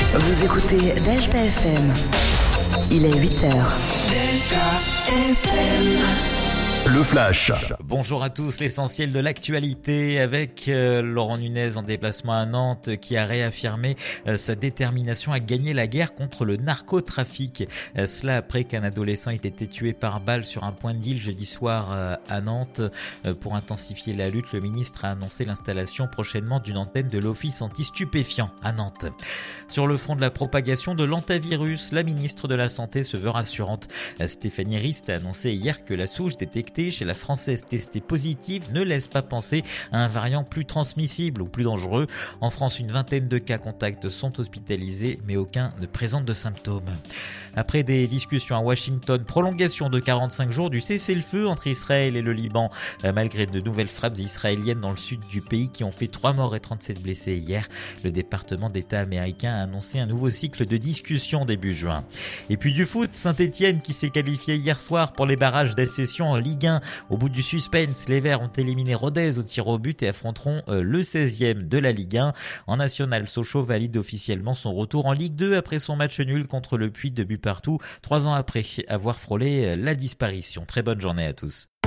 Vous écoutez Delta FM. Il est 8h. Delta FM. Le Flash. Bonjour à tous, l'essentiel de l'actualité avec Laurent Nunez en déplacement à Nantes qui a réaffirmé sa détermination à gagner la guerre contre le narcotrafic. Cela après qu'un adolescent ait été tué par balle sur un point de deal jeudi soir à Nantes. Pour intensifier la lutte, le ministre a annoncé l'installation prochainement d'une antenne de l'Office anti-stupéfiants à Nantes. Sur le front de la propagation de l'hantavirus, la ministre de la Santé se veut rassurante. Stéphanie Rist a annoncé hier que la souche détectée chez la Française testée positive ne laisse pas penser à un variant plus transmissible ou plus dangereux. En France, une vingtaine de cas contacts sont hospitalisés, mais aucun ne présente de symptômes. Après des discussions à Washington, prolongation de 45 jours du cessez-le-feu entre Israël et le Liban, malgré de nouvelles frappes israéliennes dans le sud du pays qui ont fait 3 morts et 37 blessés hier. Le département d'État américain a annoncé un nouveau cycle de discussion début juin. Et puis du foot, Saint-Etienne qui s'est qualifié hier soir pour les barrages d'accession en Ligue 1. Au bout du suspense, les Verts ont éliminé Rodez au tir au but et affronteront le 16e de la Ligue 1. En national, Sochaux valide officiellement son retour en Ligue 2 après son match nul contre le Puy de but partout, 3 ans après avoir frôlé la disparition. Très bonne journée à tous.